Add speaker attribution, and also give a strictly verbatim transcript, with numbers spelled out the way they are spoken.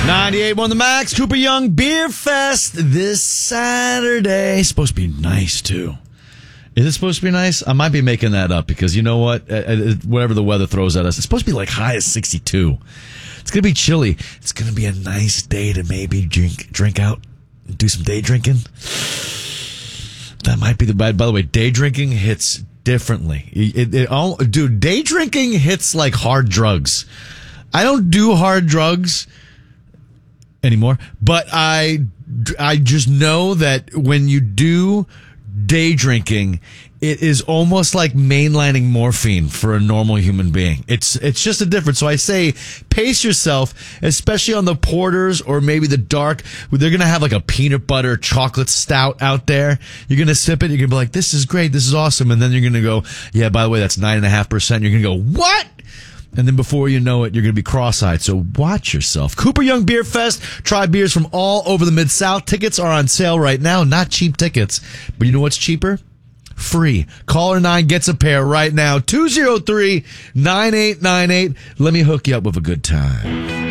Speaker 1: ninety-eight on the Max, Cooper Young Beer Fest this Saturday. It's supposed to be nice, too. Is it supposed to be nice? I might be making that up because you know what? Uh, whatever the weather throws at us, it's supposed to be like high as sixty-two. It's going to be chilly. It's going to be a nice day to maybe drink drink out and do some day drinking. That might be the bad. By the way, day drinking hits differently. It, it, it all, dude, day drinking hits like hard drugs. I don't do hard drugs anymore, but I, I just know that when you do day drinking, it is almost like mainlining morphine for a normal human being. It's it's just a difference. So I say pace yourself, especially on the porters or maybe the dark. They're going to have like a peanut butter chocolate stout out there. You're going to sip it. You're going to be like, this is great. This is awesome. And then you're going to go, yeah, by the way, that's nine point five percent. You're going to go, what? And then before you know it, you're going to be cross-eyed. So watch yourself. Cooper Young Beer Fest. Try beers from all over the Mid-South. Tickets are on sale right now. Not cheap tickets. But you know what's cheaper? Free. Caller nine gets a pair right now. two oh three, nine eight nine eight. Let me hook you up with a good time.